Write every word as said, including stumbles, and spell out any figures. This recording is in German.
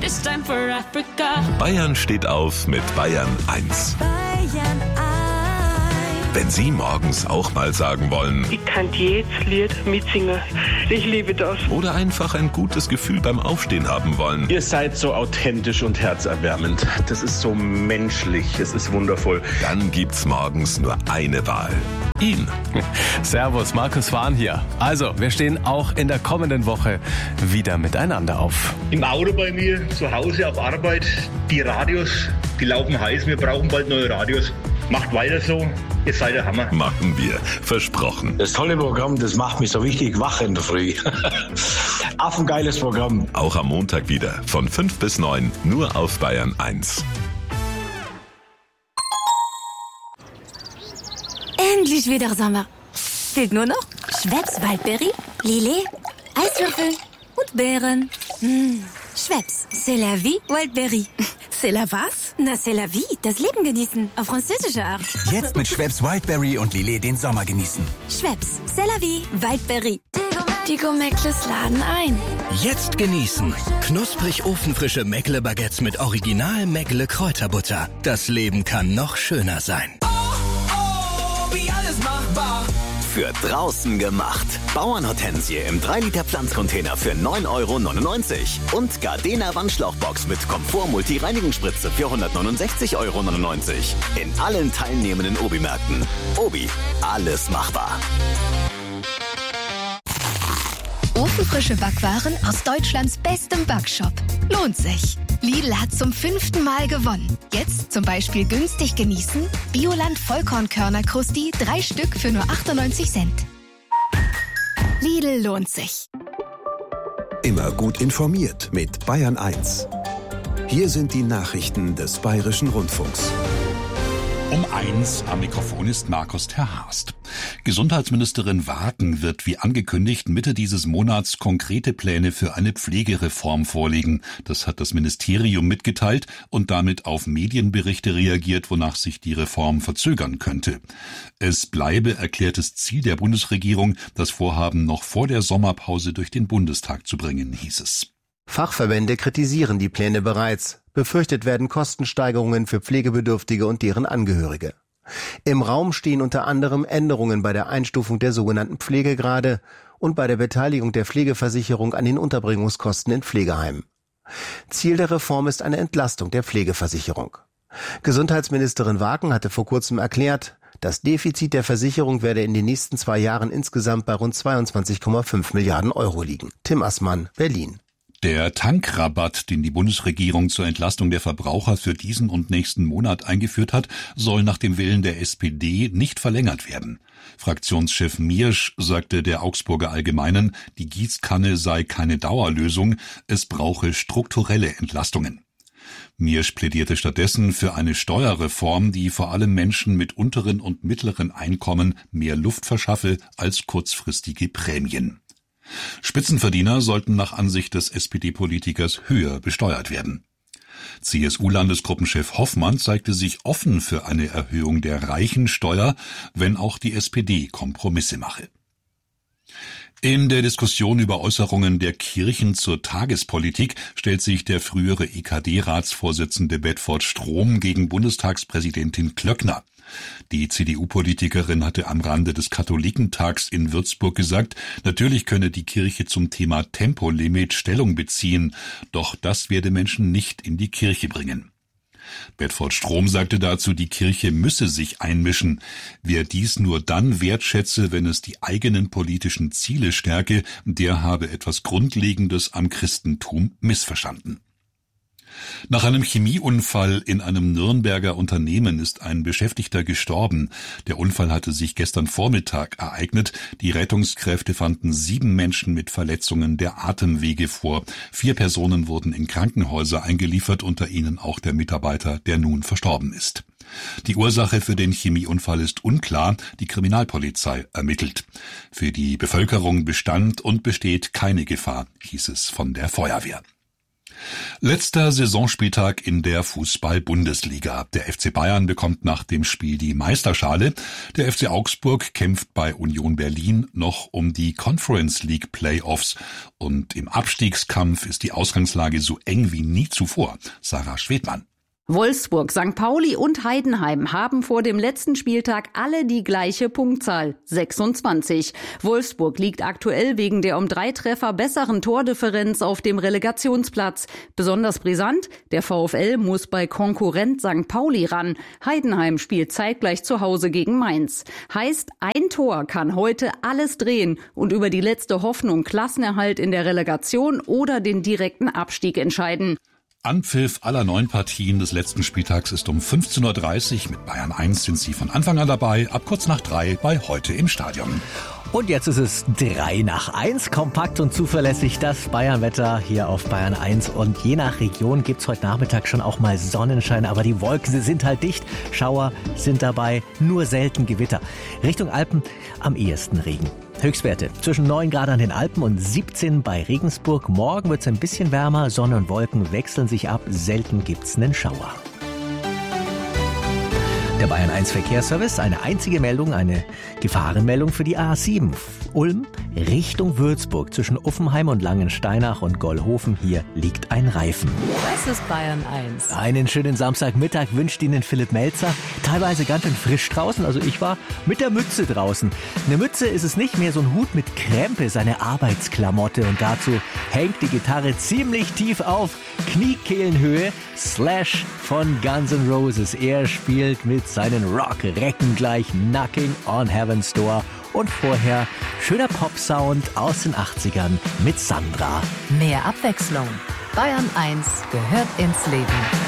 It's time for Africa. Bayern steht auf mit Bayern eins. Bayern eins. Wenn Sie morgens auch mal sagen wollen, ich kann jedes Lied mitsingen. Ich liebe das. oder einfach ein gutes Gefühl beim Aufstehen haben wollen, Ihr seid so authentisch und herzerwärmend. Das ist so menschlich. Es ist wundervoll. dann gibt's morgens nur eine Wahl. Ihn. Servus, Markus Wahn hier. Also, wir stehen auch in der kommenden Woche wieder miteinander auf. Im Auto bei mir, zu Hause, auf Arbeit. Die Radios, die laufen heiß. Wir brauchen bald neue Radios. Macht weiter so. Ihr seid der Hammer. Machen wir. Versprochen. Das tolle Programm, das macht mich so richtig wach in der Früh. Affengeiles Programm. Auch am Montag wieder von fünf bis neun, nur auf Bayern eins. Endlich wieder Sommer. Fehlt nur noch Schweppes Waldbeere, Lillet, Eiswürfel und Beeren. Mmh. Schweppes, c'est la vie, Waldbeere. C'est la was? Na, c'est la vie, das Leben genießen, auf französische Art. Jetzt mit Schweppes Wildberry und Lillet den Sommer genießen. Schweppes, c'est la vie, Waldbeere. Die Gomeckles laden ein. Jetzt genießen. Knusprig ofenfrische Meckle-Baguettes mit Original Meckle-Kräuterbutter. Das Leben kann noch schöner sein. Für draußen gemacht. Bauernhortensie im drei Liter Pflanzcontainer für neun Euro neunundneunzig. Und Gardena Wandschlauchbox mit Komfort-Multi-Reinigungsspritze für hundertneunundsechzig Euro neunundneunzig. In allen teilnehmenden Obi-Märkten. Obi, alles machbar. Ofenfrische Backwaren aus Deutschlands bestem Backshop. Lohnt sich. Lidl hat zum fünften Mal gewonnen. Jetzt zum Beispiel günstig genießen. Bioland Vollkornkörner Krusti, drei Stück für nur achtundneunzig Cent. Lidl lohnt sich. Immer gut informiert mit Bayern eins. Hier sind die Nachrichten des Bayerischen Rundfunks. Um eins am Mikrofon ist Markus Terhorst. Gesundheitsministerin Wagen wird wie angekündigt Mitte dieses Monats konkrete Pläne für eine Pflegereform vorlegen. Das hat das Ministerium mitgeteilt und damit auf Medienberichte reagiert, wonach sich die Reform verzögern könnte. Es bleibe erklärtes Ziel der Bundesregierung, das Vorhaben noch vor der Sommerpause durch den Bundestag zu bringen, hieß es. Fachverbände kritisieren die Pläne bereits. Befürchtet werden Kostensteigerungen für Pflegebedürftige und deren Angehörige. Im Raum stehen unter anderem Änderungen bei der Einstufung der sogenannten Pflegegrade und bei der Beteiligung der Pflegeversicherung an den Unterbringungskosten in Pflegeheimen. Ziel der Reform ist eine Entlastung der Pflegeversicherung. Gesundheitsministerin Wagen hatte vor kurzem erklärt, das Defizit der Versicherung werde in den nächsten zwei Jahren insgesamt bei rund zweiundzwanzig Komma fünf Milliarden Euro liegen. Tim Assmann, Berlin. Der Tankrabatt, den die Bundesregierung zur Entlastung der Verbraucher für diesen und nächsten Monat eingeführt hat, soll nach dem Willen der S P D nicht verlängert werden. Fraktionschef Miersch sagte der Augsburger Allgemeinen, die Gießkanne sei keine Dauerlösung, es brauche strukturelle Entlastungen. Miersch plädierte stattdessen für eine Steuerreform, die vor allem Menschen mit unteren und mittleren Einkommen mehr Luft verschaffe als kurzfristige Prämien. Spitzenverdiener sollten nach Ansicht des S P D-Politikers höher besteuert werden. C S U-Landesgruppenchef Hoffmann zeigte sich offen für eine Erhöhung der Reichensteuer, wenn auch die S P D Kompromisse mache. In der Diskussion über Äußerungen der Kirchen zur Tagespolitik stellt sich der frühere E K D-Ratsvorsitzende Bedford Strom gegen Bundestagspräsidentin Klöckner. Die C D U-Politikerin hatte am Rande des Katholikentags in Würzburg gesagt, natürlich könne die Kirche zum Thema Tempolimit Stellung beziehen, doch das werde Menschen nicht in die Kirche bringen. Bedford Strom sagte dazu, die Kirche müsse sich einmischen. Wer dies nur dann wertschätze, wenn es die eigenen politischen Ziele stärke, der habe etwas Grundlegendes am Christentum missverstanden. Nach einem Chemieunfall in einem Nürnberger Unternehmen ist ein Beschäftigter gestorben. Der Unfall hatte sich gestern Vormittag ereignet. Die Rettungskräfte fanden sieben Menschen mit Verletzungen der Atemwege vor. Vier Personen wurden in Krankenhäuser eingeliefert, unter ihnen auch der Mitarbeiter, der nun verstorben ist. Die Ursache für den Chemieunfall ist unklar. Die Kriminalpolizei ermittelt. Für die Bevölkerung bestand und besteht keine Gefahr, hieß es von der Feuerwehr. Letzter Saisonspieltag in der Fußball-Bundesliga. Der F C Bayern bekommt nach dem Spiel die Meisterschale. Der F C Augsburg kämpft bei Union Berlin noch um die Conference League Playoffs. Und im Abstiegskampf ist die Ausgangslage so eng wie nie zuvor. Sarah Schwedmann. Wolfsburg, Sankt Pauli und Heidenheim haben vor dem letzten Spieltag alle die gleiche Punktzahl, sechsundzwanzig. Wolfsburg liegt aktuell wegen der um drei Treffer besseren Tordifferenz auf dem Relegationsplatz. Besonders brisant, der VfL muss bei Konkurrent Sankt Pauli ran. Heidenheim spielt zeitgleich zu Hause gegen Mainz. Heißt, ein Tor kann heute alles drehen und über die letzte Hoffnung Klassenerhalt in der Relegation oder den direkten Abstieg entscheiden. Anpfiff aller neun Partien des letzten Spieltags ist um fünfzehn Uhr dreißig. Mit Bayern eins sind Sie von Anfang an dabei, ab kurz nach drei bei Heute im Stadion. Und jetzt ist es drei nach eins, kompakt und zuverlässig das Bayernwetter hier auf Bayern eins. Und je nach Region gibt's heute Nachmittag schon auch mal Sonnenschein, aber die Wolken, sie sind halt dicht. Schauer sind dabei, nur selten Gewitter. Richtung Alpen am ehesten Regen. Höchstwerte zwischen neun Grad an den Alpen und siebzehn bei Regensburg. Morgen wird's ein bisschen wärmer, Sonne und Wolken wechseln sich ab, selten gibt's einen Schauer. Der Bayern eins Verkehrsservice, eine einzige Meldung, eine Gefahrenmeldung für die A sieben. Ulm Richtung Würzburg zwischen Uffenheim und Langensteinach und Gollhofen. Hier liegt ein Reifen. Das ist Bayern eins. Einen schönen Samstagmittag wünscht Ihnen Philipp Melzer. Teilweise ganz schön frisch draußen, also ich war mit der Mütze draußen. Eine Mütze ist es nicht mehr, so ein Hut mit Krempe, seine Arbeitsklamotte. Und dazu hängt die Gitarre ziemlich tief auf, Kniekehlenhöhe. Slash von Guns N' Roses. Er spielt mit seinen Rock-Recken gleich Knocking on Heaven's Door. Und vorher schöner Pop-Sound aus den achtzigern mit Sandra. Mehr Abwechslung. Bayern eins gehört ins Leben.